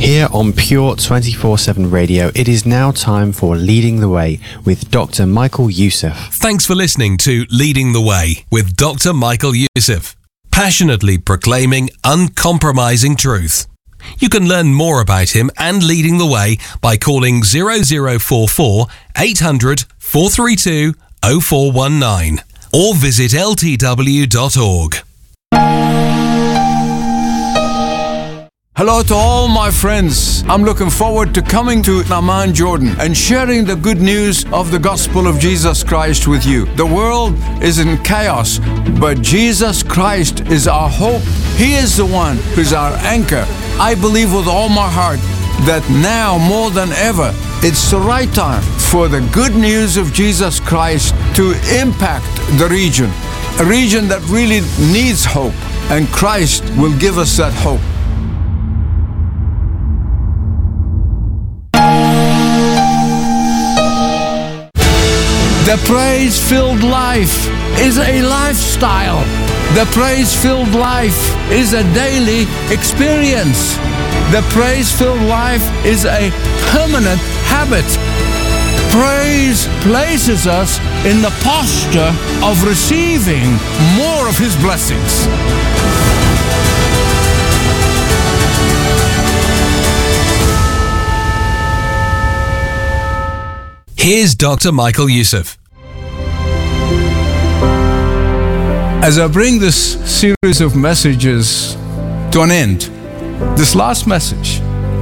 Here on Pure 24/7 Radio, it is now time for Leading the Way with Dr. Michael Youssef. Thanks for listening to Leading the Way with Dr. Michael Youssef, passionately proclaiming uncompromising truth. You can learn more about him and Leading the Way by calling 0044 800 432 0419 or visit ltw.org. Hello to all my friends. I'm looking forward to coming to Amman, Jordan and sharing the good news of the gospel of Jesus Christ with you. The world is in chaos, but Jesus Christ is our hope. He is the one who's our anchor. I believe with all my heart that now more than ever, it's the right time for the good news of Jesus Christ to impact the region, a region that really needs hope, and Christ will give us that hope. The praise-filled life is a lifestyle. The praise-filled life is a daily experience. The praise-filled life is a permanent habit. Praise places us in the posture of receiving more of His blessings. Here's Dr. Michael Youssef. As I bring this series of messages to an end, this last message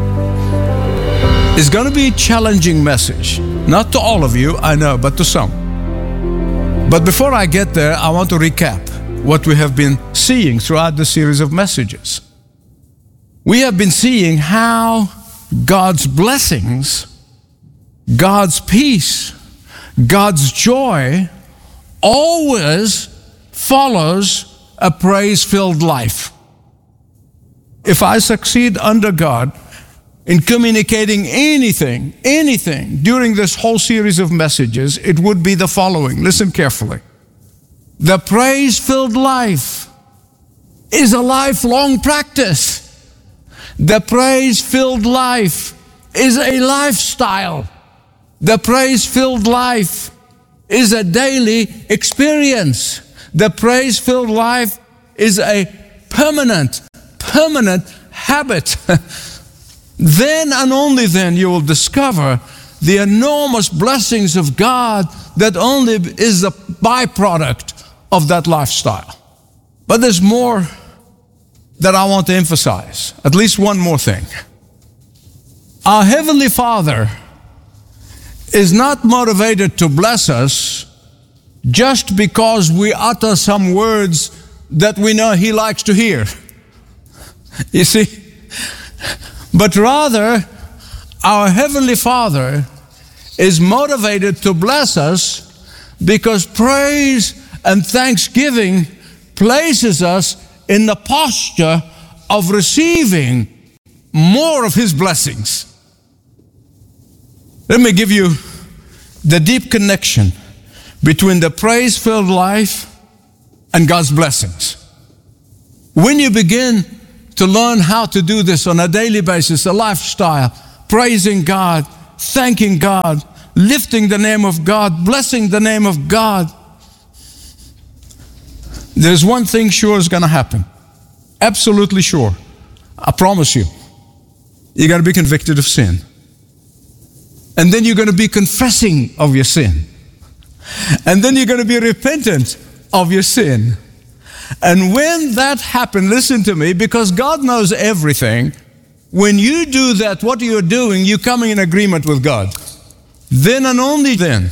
is going to be a challenging message. Not to all of you, I know, but to some. But before I get there, I want to recap what we have been seeing throughout the series of messages. We have been seeing how God's blessings, God's peace, God's joy always follows a praise-filled life. If I succeed under God in communicating anything during this whole series of messages, it would be the following. Listen carefully. The praise-filled life is a lifelong practice. The praise-filled life is a lifestyle. The praise-filled life is a daily experience. The praise-filled life is a permanent habit. Then and only then you will discover the enormous blessings of God that only is the byproduct of that lifestyle. But there's more that I want to emphasize. At least one more thing. Our Heavenly Father is not motivated to bless us just because we utter some words that we know He likes to hear. You see? But rather, our Heavenly Father is motivated to bless us because praise and thanksgiving places us in the posture of receiving more of His blessings. Let me give you the deep connection between the praise-filled life and God's blessings. When you begin to learn how to do this on a daily basis, a lifestyle, praising God, thanking God, lifting the name of God, blessing the name of God, there's one thing sure is going to happen. Absolutely sure. I promise you. You're going to be convicted of sin. And then you're going to be confessing of your sin. And then you're going to be repentant of your sin. And when that happens, listen to me, because God knows everything. When you do that, what you're doing, you're coming in agreement with God. Then and only then,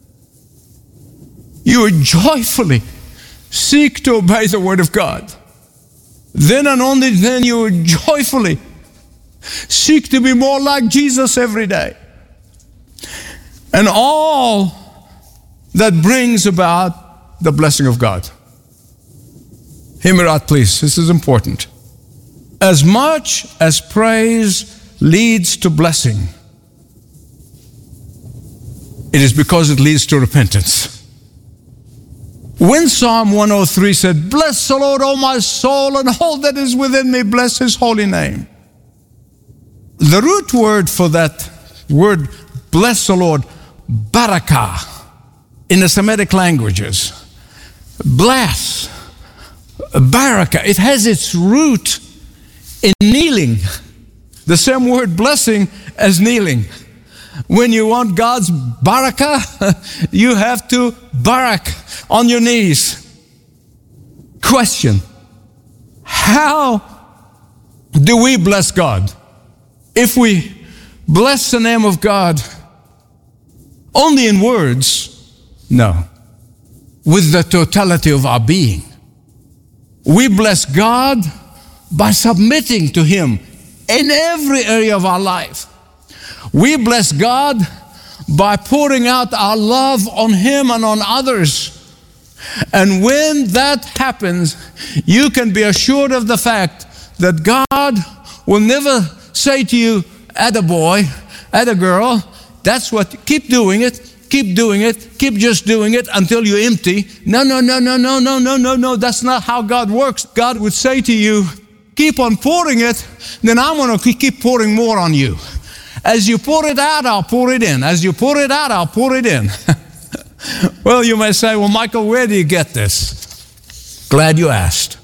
you will joyfully seek to obey the Word of God. Then and only then, you will joyfully seek to be more like Jesus every day. And all that brings about the blessing of God. Hear me out, please. This is important. As much as praise leads to blessing, it is because it leads to repentance. When Psalm 103 said, "Bless the Lord, O my soul, and all that is within me, bless His holy name." The root word for that word, bless the Lord, barakah, in the Semitic languages. Bless, barakah. It has its root in kneeling. The same word blessing as kneeling. When you want God's barakah, you have to barak on your knees. Question: how do we bless God? If we bless the name of God only in words, no. With the totality of our being. We bless God by submitting to Him in every area of our life. We bless God by pouring out our love on Him and on others. And when that happens, you can be assured of the fact that God will never say to you, attaboy, attagirl, that's what, keep doing it, keep just doing it until you're empty. No, that's not how God works. God would say to you, keep on pouring it, then I'm going to keep pouring more on you. As you pour it out, I'll pour it in. As you pour it out, I'll pour it in. Well, you may say, well, Michael, where do you get this? Glad you asked.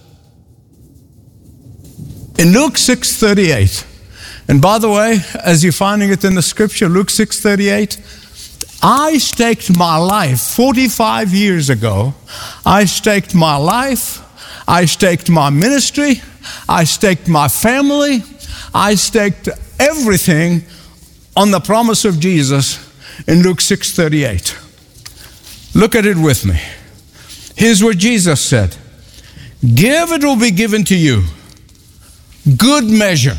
In Luke 6:38, and by the way, as you're finding it in the scripture, Luke 6:38, I staked my life 45 years ago. I staked my life. I staked my ministry. I staked my family. I staked everything on the promise of Jesus in Luke 6:38. Look at it with me. Here's what Jesus said. Give, it will be given to you. Good measure,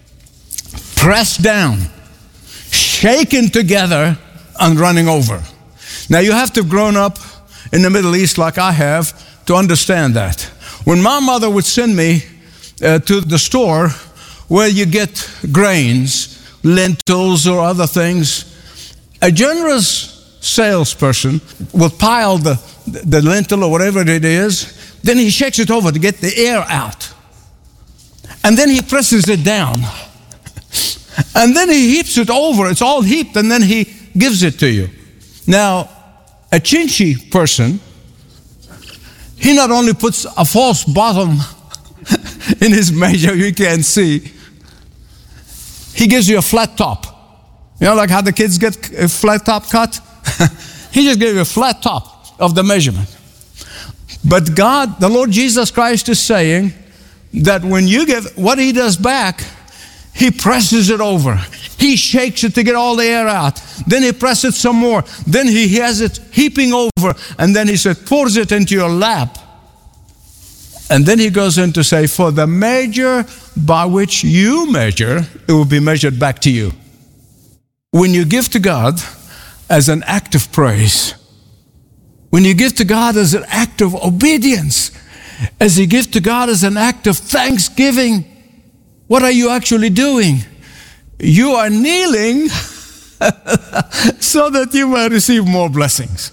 pressed down, shaken together, and running over. Now you have to have grown up in the Middle East like I have to understand that. When my mother would send me to the store where you get grains, lentils or other things, a generous salesperson will pile the lentil or whatever it is, then he shakes it over to get the air out. And then he presses it down. And then he heaps it over. It's all heaped, and then he gives it to you. Now, a Chinchi person, he not only puts a false bottom in his measure, you can't see, he gives you a flat top. You know, like how the kids get a flat top cut? He just gave you a flat top of the measurement. But God, the Lord Jesus Christ is saying that when you give, what He does back, He presses it over. He shakes it to get all the air out. Then He presses it some more. Then He has it heaping over. And then He said, pours it into your lap. And then He goes in to say, for the measure by which you measure, it will be measured back to you. When you give to God as an act of praise, when you give to God as an act of obedience, as you give to God as an act of thanksgiving, what are you actually doing? You are kneeling so that you may receive more blessings.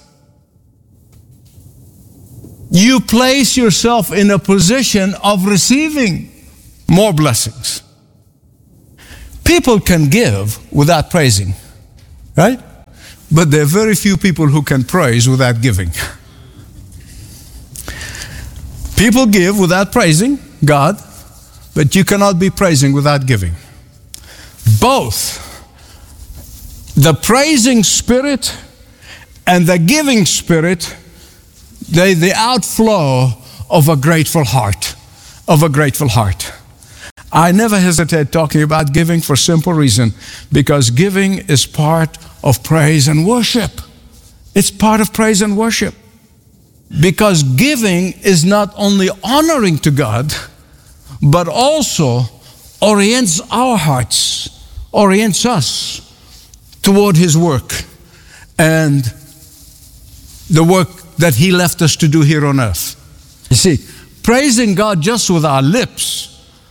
You place yourself in a position of receiving more blessings. People can give without praising, right? But there are very few people who can praise without giving. People give without praising God, but you cannot be praising without giving. Both the praising spirit and the giving spirit, they're the outflow of a grateful heart, I never hesitate talking about giving for a simple reason, because giving is part of praise and worship. It's part of praise and worship. Because giving is not only honoring to God, but also orients our hearts, orients us toward His work and the work that He left us to do here on earth. You see, praising God just with our lips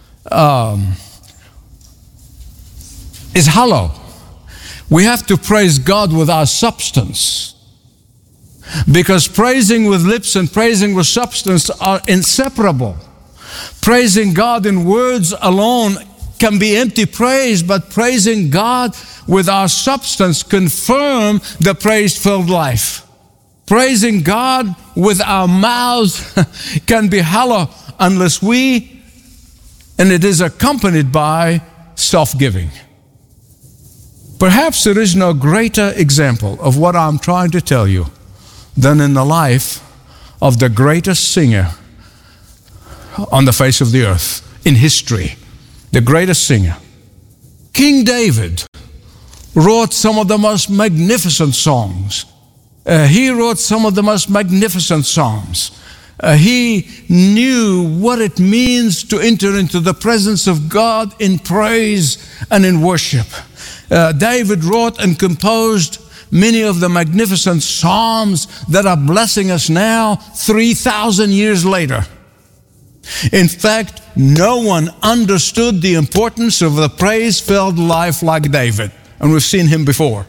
is hollow. We have to praise God with our substance, because praising with lips and praising with substance are inseparable. Praising God in words alone can be empty praise, but praising God with our substance confirm the praise-filled life. Praising God with our mouths can be hollow unless we, and it is accompanied by self-giving. Perhaps there is no greater example of what I'm trying to tell you than in the life of the greatest singer on the face of the earth in history, the greatest singer. King David wrote some of the most magnificent songs. He wrote some of the most magnificent psalms. He knew what it means to enter into the presence of God in praise and in worship. David wrote and composed many of the magnificent psalms that are blessing us now 3,000 years later. In fact, no one understood the importance of the praise-filled life like David, and we've seen him before.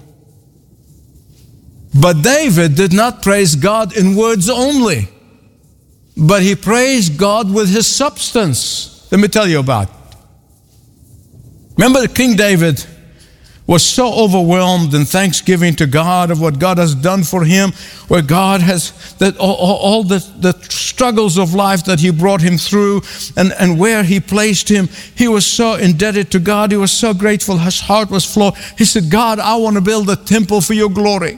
But David did not praise God in words only, but he praised God with his substance. Let me tell you about it. Remember King David was so overwhelmed in thanksgiving to God of what God has done for him, where God has, that all the struggles of life that he brought him through and where he placed him. He was so indebted to God. He was so grateful. His heart was full. He said, God, I want to build a temple for your glory.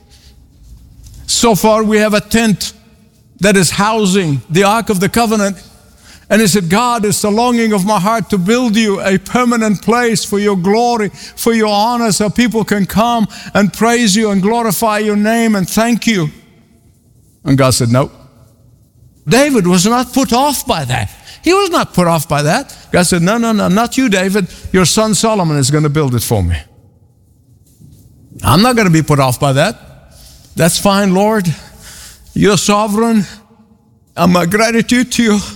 So far we have a tent that is housing the Ark of the Covenant. And he said, God, it's the longing of my heart to build you a permanent place for your glory, for your honor, so people can come and praise you and glorify your name and thank you. And God said, no. David was not put off by that. He was not put off by that. God said, no, not you, David. Your son Solomon is going to build it for me. I'm not going to be put off by that. That's fine, Lord. You're sovereign. And my gratitude to you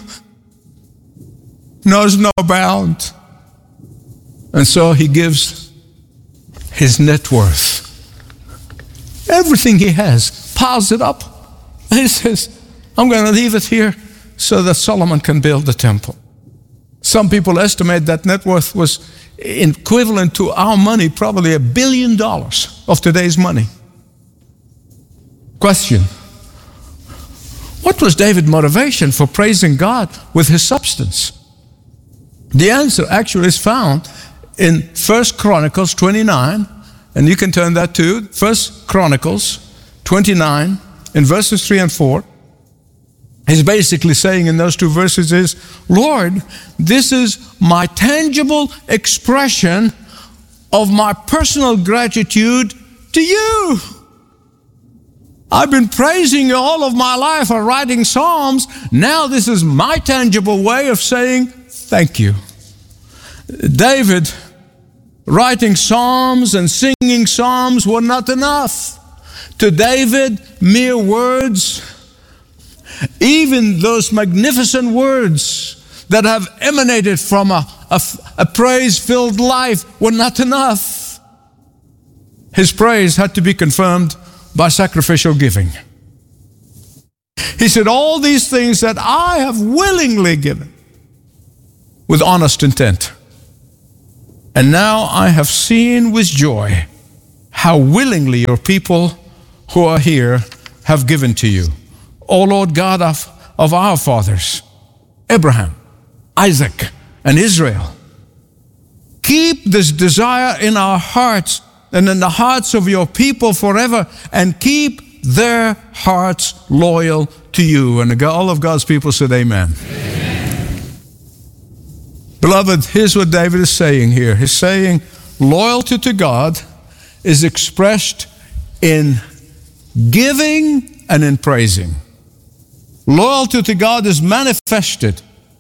knows no bound. And so he gives his net worth. Everything he has, piles it up. And he says, I'm going to leave it here so that Solomon can build the temple. Some people estimate that net worth was equivalent to our money, probably $1 billion of today's money. Question: what was David's motivation for praising God with his substance? The answer actually is found in 1 Chronicles 29, and you can turn that to 1 Chronicles 29 in verses 3 and 4. He's basically saying in those two verses is, Lord, this is my tangible expression of my personal gratitude to you. I've been praising you all of my life or writing psalms. Now this is my tangible way of saying thank you. David writing psalms and singing psalms were not enough. To David, mere words, even those magnificent words that have emanated from a praise-filled life were not enough. His praise had to be confirmed by sacrificial giving. He said, all these things that I have willingly given with honest intent. And now I have seen with joy how willingly your people who are here have given to you. O Lord God of our fathers, Abraham, Isaac, and Israel, keep this desire in our hearts and in the hearts of your people forever, and keep their hearts loyal to you. And all of God's people said amen. Amen. Beloved, here's what David is saying here. He's saying loyalty to God is expressed in giving and in praising. Loyalty to God is manifested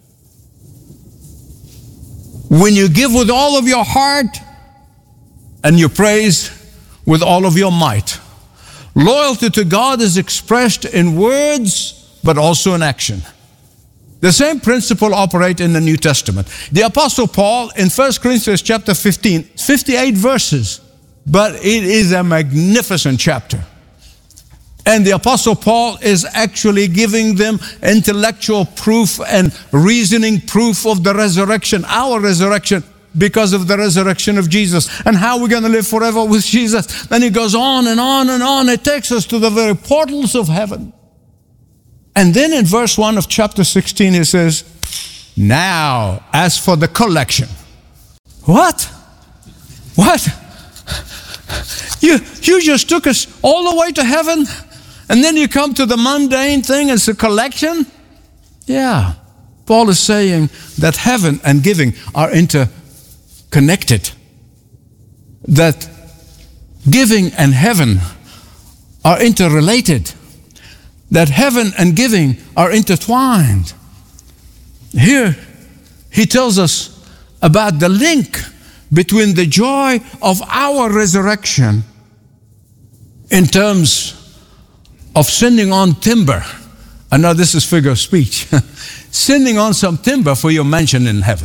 when you give with all of your heart and you praise with all of your might. Loyalty to God is expressed in words, but also in action. The same principle operates in the New Testament. The Apostle Paul in 1 Corinthians chapter 15, 58 verses, but it is a magnificent chapter. And the Apostle Paul is actually giving them intellectual proof and reasoning proof of the resurrection, our resurrection, because of the resurrection of Jesus, and how we're going to live forever with Jesus. Then he goes on and on and on. It takes us to the very portals of heaven. And then in verse 1 of chapter 16, he says, now, as for the collection. What? What? You just took us all the way to heaven, and then you come to the mundane thing, it's a collection? Yeah. Paul is saying that heaven and giving are interconnected. That giving and heaven are interrelated. That heaven and giving are intertwined. Here, he tells us about the link between the joy of our resurrection in terms of sending on timber. I know this is figure of speech. Sending on some timber for your mansion in heaven.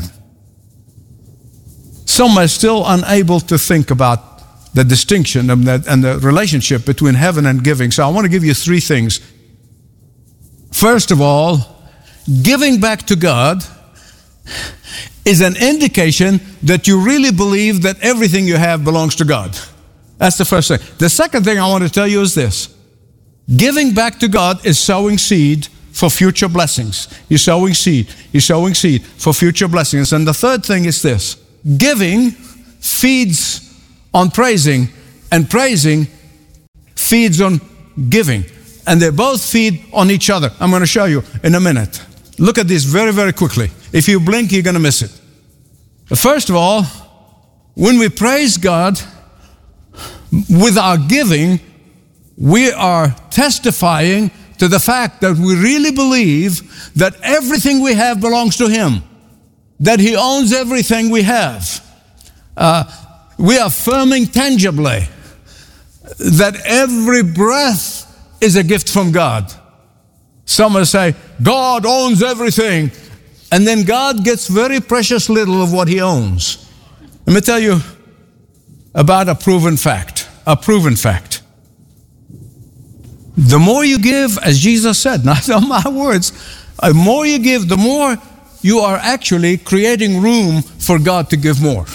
Some are still unable to think about the distinction and the relationship between heaven and giving. So I want to give you three things. First of all, giving back to God is an indication that you really believe that everything you have belongs to God. That's the first thing. The second thing I want to tell you is this. Giving back to God is sowing seed for future blessings. You're sowing seed. You're sowing seed for future blessings. And the third thing is this. Giving feeds on praising, and praising feeds on giving. And they both feed on each other. I'm going to show you in a minute. Look at this very, very quickly. If you blink, you're going to miss it. First of all, when we praise God with our giving, we are testifying to the fact that we really believe that everything we have belongs to Him, that He owns everything we have. We are affirming tangibly that every breath is a gift from God. Some will say, God owns everything, and then God gets very precious little of what He owns. Let me tell you about a proven fact. A proven fact. The more you give, as Jesus said, not my words, the more you give, the more you are actually creating room for God to give more.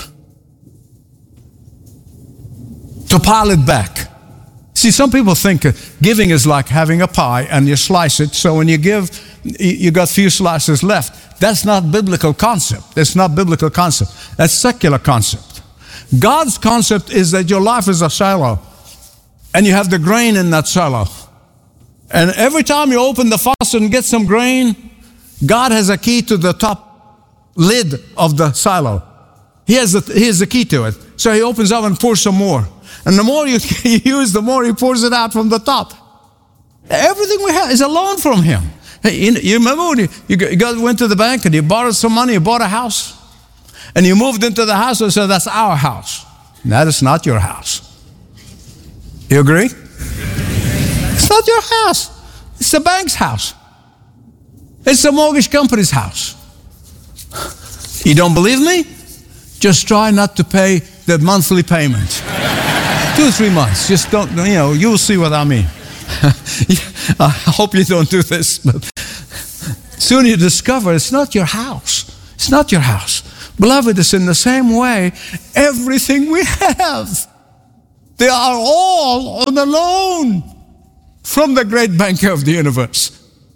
To pile it back. See, some people think giving is like having a pie and you slice it, so when you give, you got few slices left. That's not biblical concept. That's not biblical concept. That's secular concept. God's concept is that your life is a silo, and you have the grain in that silo. And every time you open the faucet and get some grain, God has a key to the top lid of the silo. He has the key to it. So He opens up and pours some more. And the more you use, the more He pours it out from the top. Everything we have is a loan from Him. Hey, you remember when you went to the bank and you borrowed some money, you bought a house, and you moved into the house and said, that's our house. That is not your house. You agree? It's not your house. It's the bank's house. It's the mortgage company's house. You don't believe me? Just try not to pay the monthly payment. 2 or 3 months. Just don't, you will see what I mean. I hope you don't do this, but soon you discover it's not your house. It's not your house. Beloved, it's in the same way, everything we have, they are all on a loan from the great banker of the universe.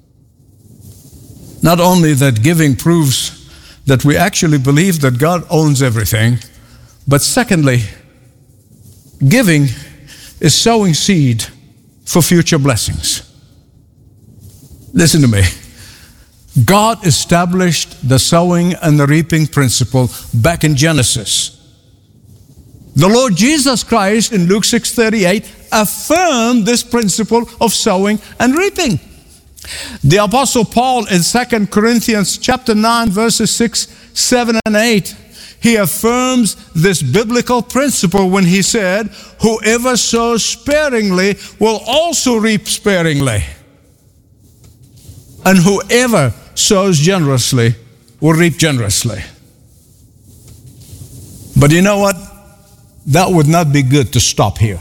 Not only that giving proves that we actually believe that God owns everything, but secondly, giving is sowing seed for future blessings. Listen to me. God established the sowing and the reaping principle back in Genesis. The Lord Jesus Christ in Luke 6:38 affirmed this principle of sowing and reaping. The Apostle Paul in 2 Corinthians chapter 9 verses 6, 7, and 8, he affirms this biblical principle when he said, whoever sows sparingly will also reap sparingly. And whoever sows generously will reap generously. But you know what? That would not be good to stop here.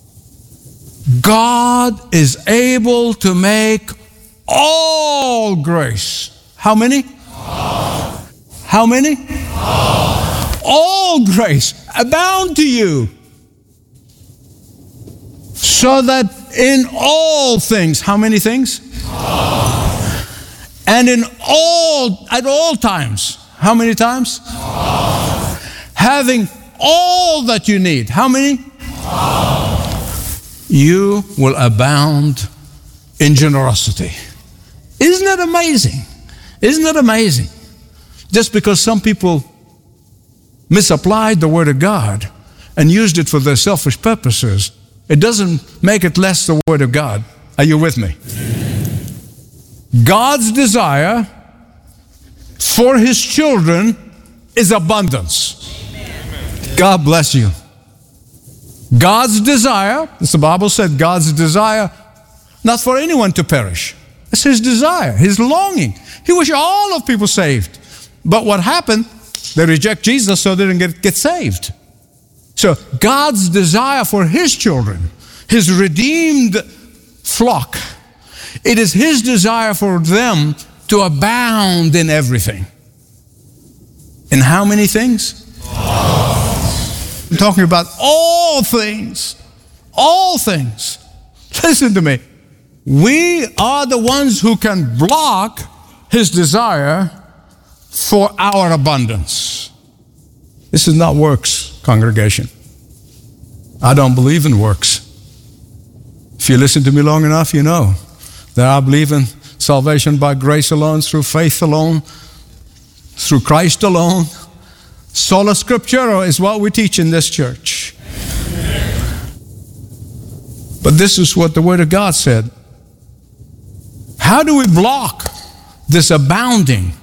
God is able to make all grace. How many? All. How many? All. all grace abound to you, so that in all things, how many things? And at all times, how many times? Having all that you need, how many? You will abound in generosity. Isn't that amazing? Isn't that amazing? Just because some people misapplied the Word of God and used it for their selfish purposes, it doesn't make it less the Word of God. Are you with me? God's desire for His children is abundance. God bless you. God's desire, as the Bible said, God's desire, not for anyone to perish. It's His desire, His longing. He wishes all of people saved. But what happened? They reject Jesus, so they didn't get saved. So God's desire for His children, His redeemed flock, it is His desire for them to abound in everything. In how many things? I'm talking about all things. All things. Listen to me. We are the ones who can block His desire for our abundance. This is not works, congregation. I don't believe in works. If you listen to me long enough, you know that I believe in salvation by grace alone, through faith alone, through Christ alone. Sola Scriptura is what we teach in this church. But this is what the Word of God said. How do we block this abounding?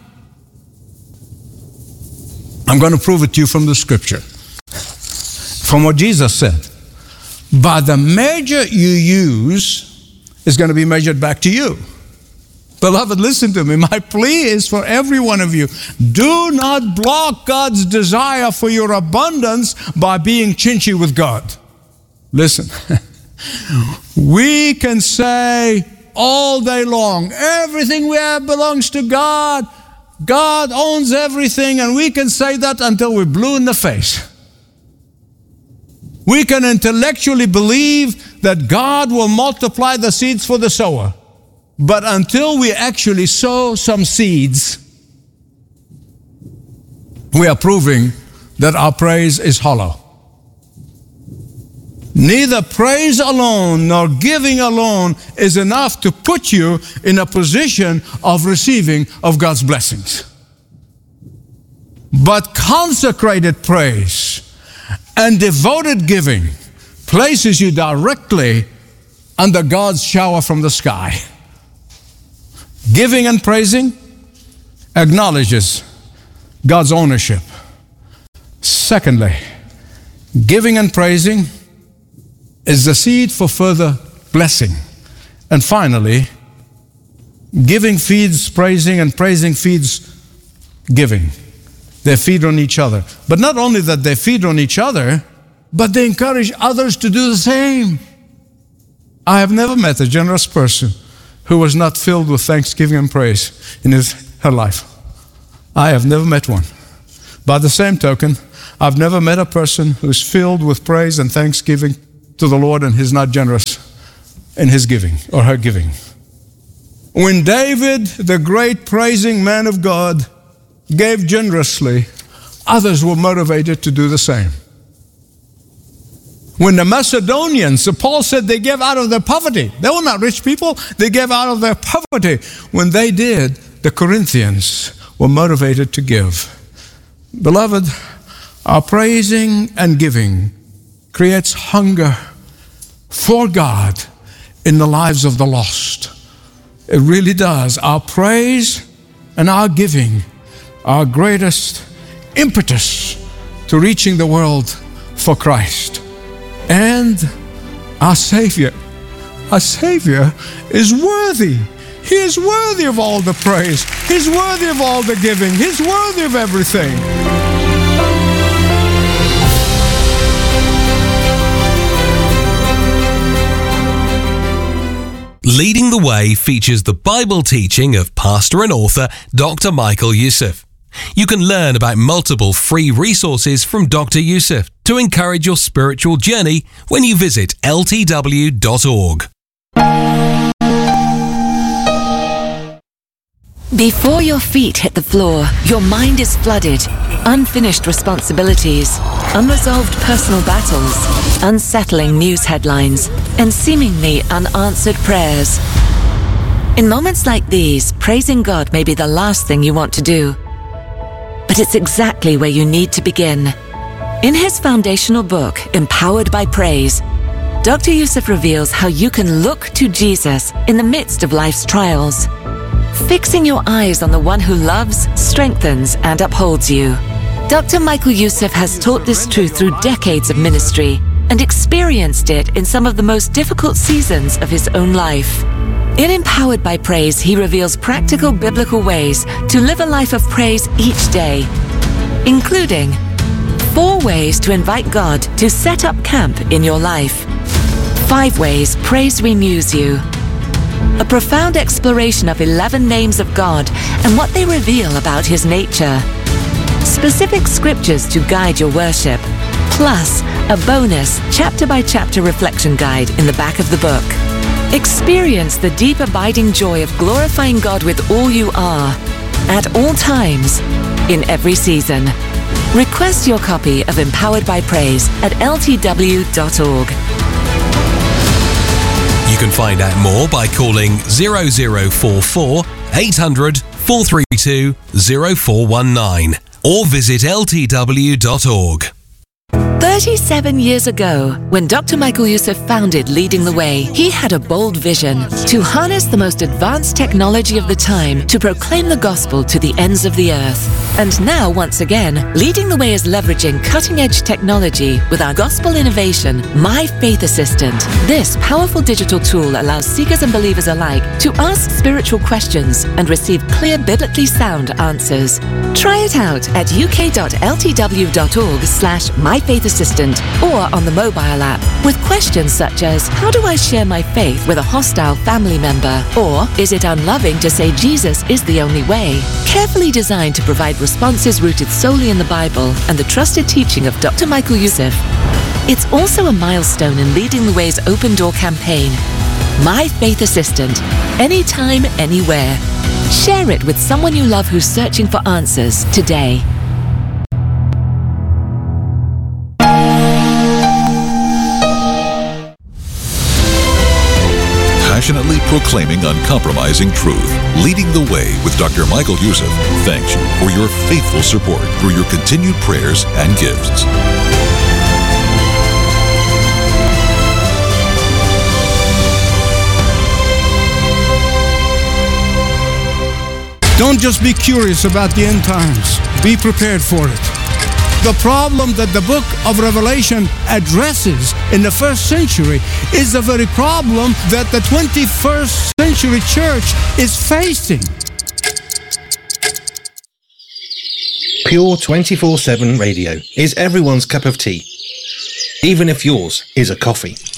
I'm going to prove it to you from the Scripture. From what Jesus said. By the measure you use is going to be measured back to you. Beloved, listen to me. My plea is for every one of you. Do not block God's desire for your abundance by being chinchy with God. Listen. We can say all day long, everything we have belongs to God. God owns everything, and we can say that until we're blue in the face. We can intellectually believe that God will multiply the seeds for the sower. But until we actually sow some seeds, we are proving that our praise is hollow. Neither praise alone nor giving alone is enough to put you in a position of receiving of God's blessings. But consecrated praise and devoted giving places you directly under God's shower from the sky. Giving and praising acknowledges God's ownership. Secondly, giving and praising is the seed for further blessing. And finally, giving feeds praising, and praising feeds giving. They feed on each other. But not only that they feed on each other, but they encourage others to do the same. I have never met a generous person who was not filled with thanksgiving and praise in her life. I have never met one. By the same token, I've never met a person who's filled with praise and thanksgiving to the Lord and is not generous in his giving or her giving. When David, the great praising man of God, gave generously, others were motivated to do the same. When the Macedonians, Paul said they gave out of their poverty. They were not rich people. They gave out of their poverty. When they did, the Corinthians were motivated to give. Beloved, our praising and giving creates hunger for God in the lives of the lost. It really does. Our praise and our giving, our greatest impetus to reaching the world for Christ. And our Savior is worthy. He is worthy of all the praise. He's worthy of all the giving. He's worthy of everything. Leading the Way features the Bible teaching of pastor and author Dr. Michael Youssef. You can learn about multiple free resources from Dr. Youssef to encourage your spiritual journey when you visit ltw.org. Before your feet hit the floor, your mind is flooded. Unfinished responsibilities, unresolved personal battles, unsettling news headlines, and seemingly unanswered prayers. In moments like these, praising God may be the last thing you want to do. But it's exactly where you need to begin. In his foundational book, Empowered by Praise, Dr. Youssef reveals how you can look to Jesus in the midst of life's trials, fixing your eyes on the one who loves, strengthens, and upholds you. Dr. Michael Youssef has taught this truth through decades of ministry and experienced it in some of the most difficult seasons of his own life. In Empowered by Praise, he reveals practical biblical ways to live a life of praise each day, including 4 ways to invite God to set up camp in your life, 5 ways praise renews you, a profound exploration of 11 names of God and what they reveal about his nature, specific scriptures to guide your worship, plus a bonus chapter-by-chapter reflection guide in the back of the book. Experience the deep abiding joy of glorifying God with all you are, at all times, in every season. Request your copy of Empowered by Praise at ltw.org. You can find out more by calling 0044 800 432 0419 or visit ltw.org. 37 years ago, when Dr. Michael Youssef founded Leading the Way, he had a bold vision to harness the most advanced technology of the time to proclaim the gospel to the ends of the earth. And now, once again, Leading the Way is leveraging cutting-edge technology with our gospel innovation, My Faith Assistant. This powerful digital tool allows seekers and believers alike to ask spiritual questions and receive clear, biblically sound answers. Try it out at uk.ltw.org/myfaithassistant or on the mobile app with questions such as, how do I share my faith with a hostile family member? Or, is it unloving to say Jesus is the only way? Carefully designed to provide responses rooted solely in the Bible and the trusted teaching of Dr. Michael Youssef. It's also a milestone in Leading the Way's Open Door campaign. My Faith Assistant. Anytime, anywhere. Share it with someone you love who's searching for answers today. Passionately proclaiming uncompromising truth. Leading the Way with Dr. Michael Youssef thanks you for your faithful support through your continued prayers and gifts. Don't just be curious about the end times. Be prepared for it. The problem that the book of Revelation addresses in the first century is the very problem that the 21st century church is facing. Pure 24/7 radio is everyone's cup of tea, even if yours is a coffee.